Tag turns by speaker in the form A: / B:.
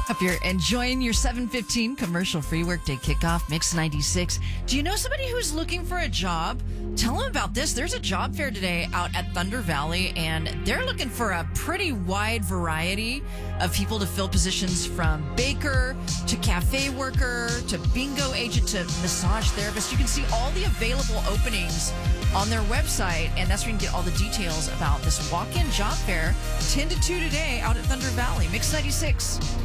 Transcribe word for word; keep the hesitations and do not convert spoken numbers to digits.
A: Hope you're enjoying your seven fifteen commercial-free workday kickoff, Mix ninety-six. Do you know somebody who's looking for a job? Tell them about this. There's a job fair today out at Thunder Valley, and they're looking for a pretty wide variety of people to fill positions from baker to cafe worker to bingo agent to massage therapist. You can see all the available openings on their website, and that's where you can get all the details about this walk-in job fair, ten to two today out at Thunder Valley. Mix ninety-six.